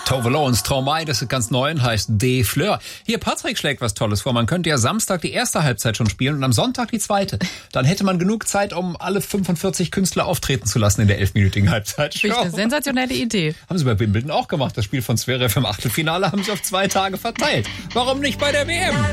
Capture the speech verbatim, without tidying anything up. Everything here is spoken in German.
Tove Lo und Stromae, das ist ganz neu und heißt De Fleur. Hier, Patrick schlägt was Tolles vor. Man könnte ja Samstag die erste Halbzeit schon spielen und am Sonntag die zweite. Dann hätte man genug Zeit, um alle fünfundvierzig Künstler auftreten zu lassen in der elfminütigen Halbzeit. Finde ich eine sensationelle Idee. Haben sie bei Wimbledon auch gemacht. Das Spiel von Zverev im Achtelfinale haben sie auf zwei Tage verteilt. Warum nicht bei der W M?